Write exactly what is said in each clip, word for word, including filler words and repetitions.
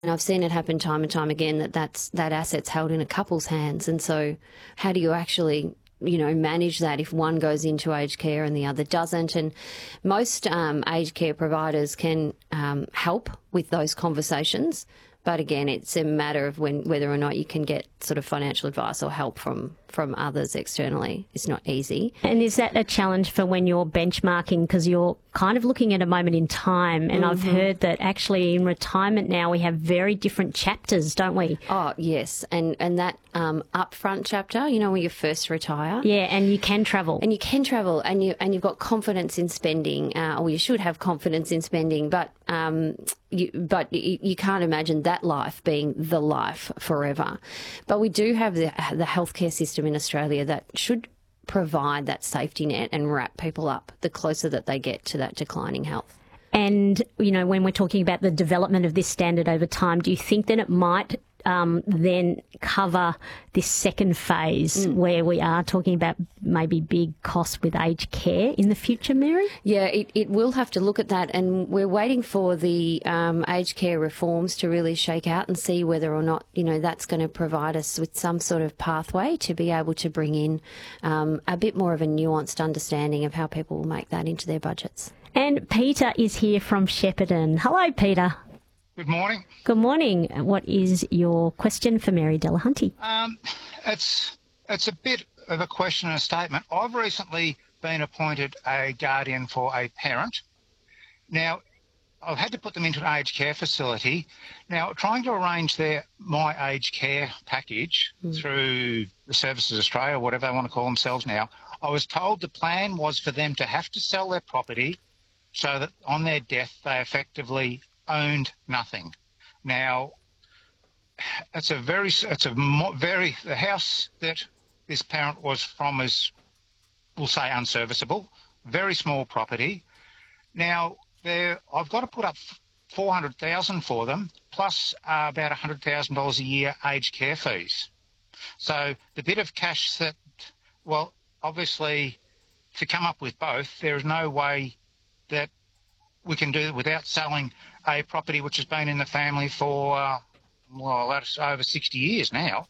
And I've seen it happen time and time again that that's, that asset's held in a couple's hands. And so how do you actually, you know, manage that if one goes into aged care and the other doesn't? And most um, aged care providers can um, help with those conversations. But again, it's a matter of when, whether or not you can get sort of financial advice or help from, from others externally. It's not easy. And is that a challenge for when you're benchmarking, because you're kind of looking at a moment in time? And mm-hmm. I've heard that actually in retirement now we have very different chapters, don't we? Oh, yes. And and that um, upfront chapter, you know, when you first retire. Yeah, and you can travel. And you can travel and, you, and you've got confidence in spending, uh, or you should have confidence in spending, but um, you, but you, you can't imagine that life being the life forever. But we do have the, the healthcare system in Australia that should provide that safety net and wrap people up the closer that they get to that declining health. And, you know, when we're talking about the development of this standard over time, do you think that it might um, then cover this second phase mm. where we are talking about maybe big costs with aged care in the future, Mary? Yeah, it, it will have to look at that, and we're waiting for the um, aged care reforms to really shake out and see whether or not, you know, that's going to provide us with some sort of pathway to be able to bring in um, a bit more of a nuanced understanding of how people will make that into their budgets. And Peter is here from Shepparton. Hello, Peter. Good morning. Good morning. What is your question for Mary Delahunty? Um, it's it's a bit of a question and a statement. I've recently been appointed a guardian for a parent. Now, I've had to put them into an aged care facility. Now, trying to arrange their my aged care package mm. through the Services Australia, whatever they want to call themselves now, I was told the plan was for them to have to sell their property so that on their death they effectively owned nothing. Now, it's a very, it's a very, the house that this parent was from is, we'll say, unserviceable, very small property. Now, there, I've got to put up four hundred thousand dollars for them, plus uh, about one hundred thousand dollars a year aged care fees. So the bit of cash that, well, obviously, to come up with both, there is no way that we can do it without selling a property which has been in the family for, uh, well, that's over sixty years now.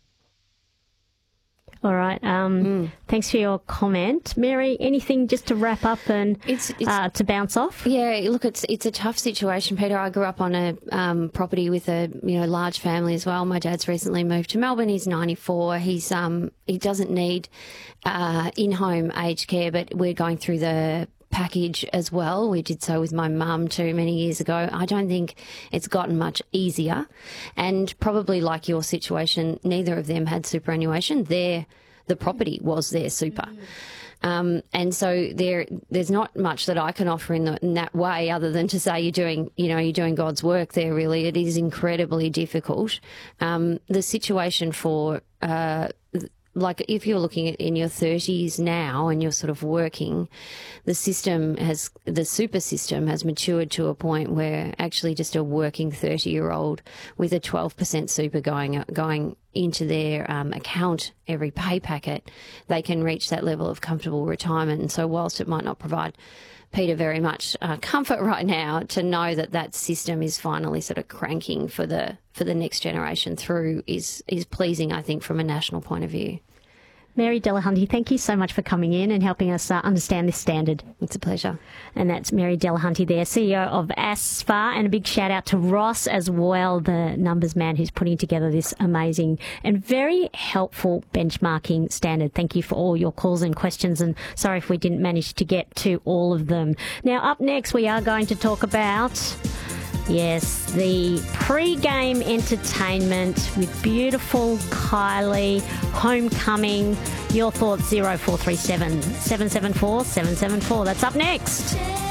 All right. Um, mm. Thanks for your comment. Mary, anything just to wrap up and it's, it's, uh, to bounce off? Yeah, look, it's it's a tough situation, Peter. I grew up on a um, property with a you know large family as well. My dad's recently moved to Melbourne. He's ninety-four. He's um he doesn't need uh, in-home aged care, but we're going through the package as well. We did so with my mum too many years ago. I don't think it's gotten much easier, and probably like your situation, neither of them had superannuation. Their the property was their super. Um, and so there, there's not much that I can offer in, the, in that way, other than to say you're doing, you know, you're doing God's work there. Really, it is incredibly difficult. Um, the situation for uh, like if you're looking at in your thirties now and you're sort of working, the system has, the super system has matured to a point where actually just a working thirty-year-old with a twelve percent super going going into their um, account every pay packet, they can reach that level of comfortable retirement. And so whilst it might not provide Peter very much uh, comfort right now, to know that that system is finally sort of cranking for the for the next generation through is is pleasing, I think, from a national point of view. Mary Delahunty, thank you so much for coming in and helping us uh, understand this standard. It's a pleasure. And that's Mary Delahunty there, C E O of ASFA, and a big shout out to Ross as well, the numbers man who's putting together this amazing and very helpful benchmarking standard. Thank you for all your calls and questions, and sorry if we didn't manage to get to all of them. Now, up next, we are going to talk about... yes, the pre-game entertainment with beautiful Kylie, Homecoming. Your thoughts, zero four three seven, seven seven four, seven seven four. That's up next.